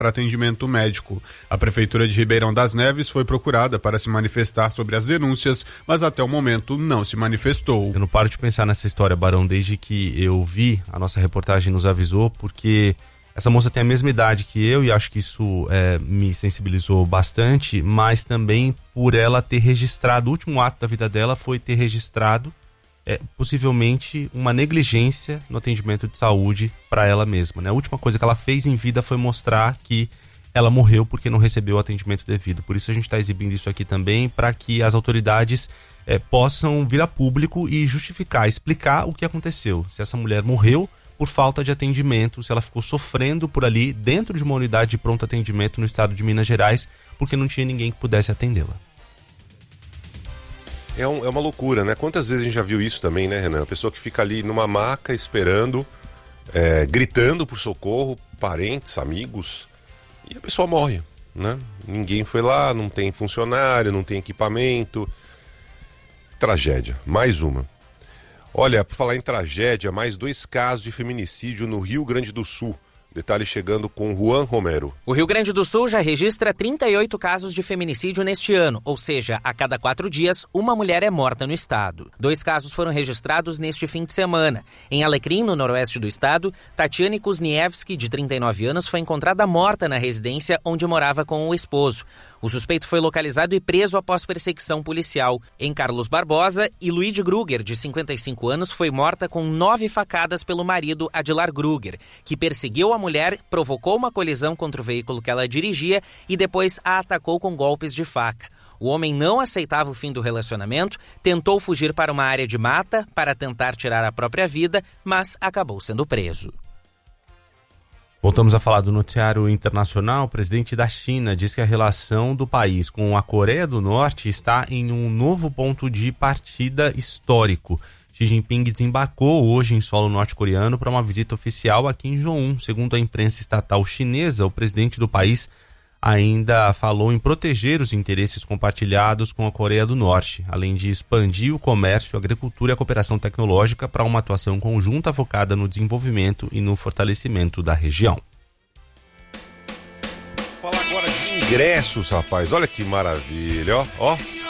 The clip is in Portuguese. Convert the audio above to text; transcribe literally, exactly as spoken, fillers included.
para atendimento médico. A Prefeitura de Ribeirão das Neves foi procurada para se manifestar sobre as denúncias, mas até o momento não se manifestou. Eu não paro de pensar nessa história, Barão, desde que eu vi, a nossa reportagem nos avisou, porque essa moça tem a mesma idade que eu e acho que isso é, me sensibilizou bastante, mas também por ela ter registrado, o último ato da vida dela foi ter registrado É, possivelmente uma negligência no atendimento de saúde para ela mesma, né? A última coisa que ela fez em vida foi mostrar que ela morreu porque não recebeu o atendimento devido. Por isso a gente está exibindo isso aqui também, para que as autoridades é, possam vir a público e justificar, explicar o que aconteceu. Se essa mulher morreu por falta de atendimento, se ela ficou sofrendo por ali dentro de uma unidade de pronto atendimento no estado de Minas Gerais porque não tinha ninguém que pudesse atendê-la. É, um, é uma loucura, né? Quantas vezes a gente já viu isso também, né, Renan? A pessoa que fica ali numa maca esperando, é, gritando por socorro, parentes, amigos, e a pessoa morre, né? Ninguém foi lá, não tem funcionário, não tem equipamento. Tragédia, mais uma. Olha, por falar em tragédia, mais dois casos de feminicídio no Rio Grande do Sul. Detalhe chegando com Juan Romero. O Rio Grande do Sul já registra trinta e oito casos de feminicídio neste ano, ou seja, a cada quatro dias, uma mulher é morta no estado. Dois casos foram registrados neste fim de semana. Em Alecrim, no noroeste do estado, Tatiane Kuzniewski, de trinta e nove anos, foi encontrada morta na residência onde morava com o esposo. O suspeito foi localizado e preso após perseguição policial. Em Carlos Barbosa, Iluide Gruger, de cinquenta e cinco anos, foi morta com nove facadas pelo marido Adilar Gruger, que perseguiu a mulher, provocou uma colisão contra o veículo que ela dirigia e depois a atacou com golpes de faca. O homem não aceitava o fim do relacionamento, tentou fugir para uma área de mata para tentar tirar a própria vida, mas acabou sendo preso. Voltamos a falar do noticiário internacional. O presidente da China diz que a relação do país com a Coreia do Norte está em um novo ponto de partida histórico. Xi Jinping desembarcou hoje em solo norte-coreano para uma visita oficial a Kim Jong-un. Segundo a imprensa estatal chinesa, o presidente do país ainda falou em proteger os interesses compartilhados com a Coreia do Norte, além de expandir o comércio, a agricultura e a cooperação tecnológica para uma atuação conjunta focada no desenvolvimento e no fortalecimento da região. Fala agora de ingressos, rapaz. Olha que maravilha, ó. ó.